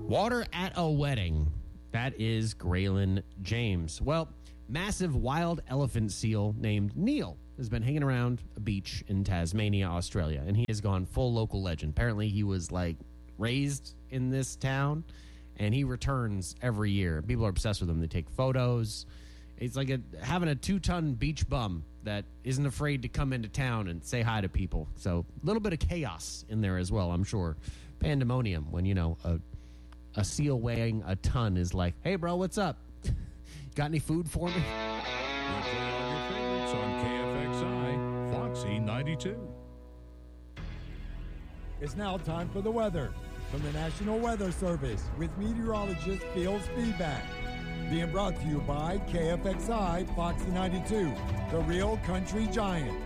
Water at a wedding. That is Graylin James. Well, massive wild elephant seal named Neil has been hanging around a beach in Tasmania, Australia, and he has gone full local legend. Apparently, he was raised in this town, and he returns every year. People are obsessed with him. They take photos. It's like having a 2-ton beach bum that isn't afraid to come into town and say hi to people. So a little bit of chaos in there as well, I'm sure. Pandemonium when, a seal weighing a ton is like, hey, bro, what's up? Got any food for me? Play all your favorites on KFXI, Foxy 92. It's now time for the weather from the National Weather Service with meteorologist Phil Spivak. Being brought to you by KFXI Foxy 92, the real country giant.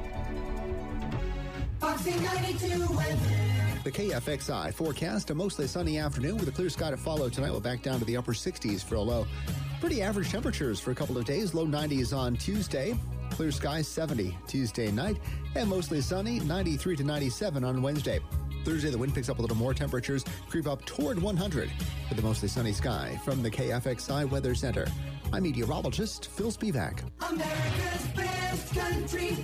Foxy 92 weather. The KFXI forecast, a mostly sunny afternoon with a clear sky to follow tonight. We'll back down to the upper 60s for a low. Pretty average temperatures for a couple of days. Low 90s on Tuesday. Clear skies 70 Tuesday night. And mostly sunny, 93 to 97 on Wednesday. Thursday, the wind picks up a little more. Temperatures creep up toward 100 with a mostly sunny sky. From the KFXI Weather Center, I'm meteorologist Phil Spivak. America's best country,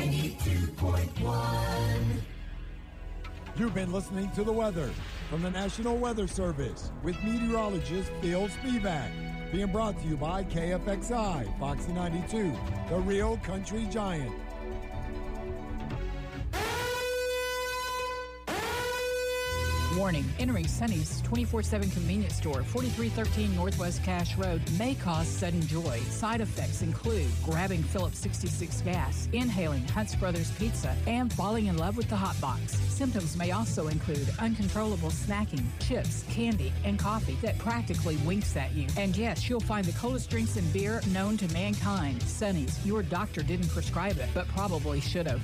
92.1. You've been listening to the weather from the National Weather Service with meteorologist Phil Spivak. Being brought to you by KFXI Foxy 92, the real country giant. Warning, entering Sunny's 24/7 convenience store, 4313 Northwest Cache Road, may cause sudden joy. Side effects include grabbing Phillips 66 gas, inhaling Hunt's Brothers pizza, and falling in love with the hot box. Symptoms may also include uncontrollable snacking, chips, candy, and coffee that practically winks at you. And yes, you'll find the coldest drinks and beer known to mankind. Sunny's, your doctor didn't prescribe it, but probably should have.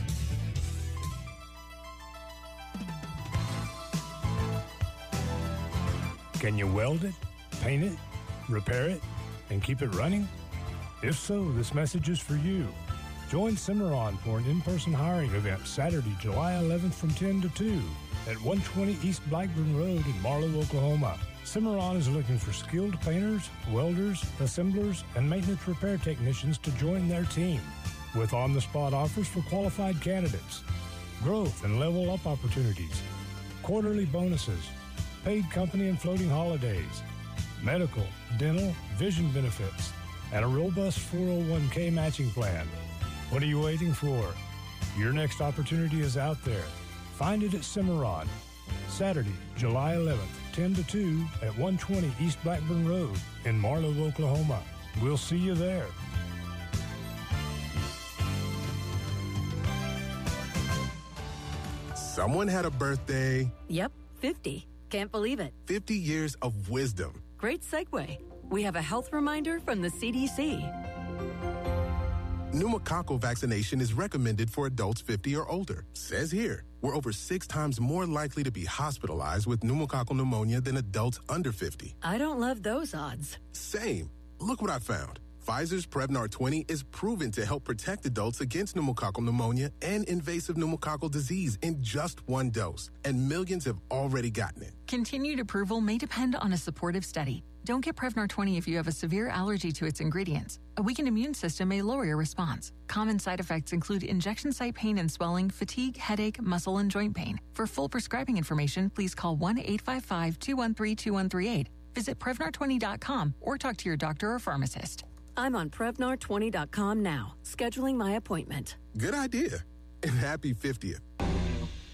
Can you weld it, paint it, repair it, and keep it running? If so, this message is for you. Join Cimarron for an in-person hiring event Saturday, July 11th from 10 to 2 at 120 East Blackburn Road in Marlow, Oklahoma. Cimarron is looking for skilled painters, welders, assemblers, and maintenance repair technicians to join their team, with on-the-spot offers for qualified candidates, growth and level-up opportunities, quarterly bonuses, paid company and floating holidays, medical, dental, vision benefits, and a robust 401k matching plan. What are you waiting for? Your next opportunity is out there. Find it at Cimarron. Saturday, July 11th, 10 to 2 at 120 East Blackburn Road in Marlow, Oklahoma. We'll see you there. Someone had a birthday. Yep, 50. Can't believe it. 50 years of wisdom. Great segue. We have a health reminder from the CDC. Pneumococcal vaccination is recommended for adults 50 or older. Says here, we're over 6 times more likely to be hospitalized with pneumococcal pneumonia than adults under 50. I don't love those odds. Same. Look what I found. Pfizer's Prevnar 20 is proven to help protect adults against pneumococcal pneumonia and invasive pneumococcal disease in just 1 dose, and millions have already gotten it. Continued approval may depend on a supportive study. Don't get Prevnar 20 if you have a severe allergy to its ingredients. A weakened immune system may lower your response. Common side effects include injection site pain and swelling, fatigue, headache, muscle, and joint pain. For full prescribing information, please call 1-855-213-2138. Visit Prevnar20.com or talk to your doctor or pharmacist. I'm on Prevnar20.com now, scheduling my appointment. Good idea. And happy 50th.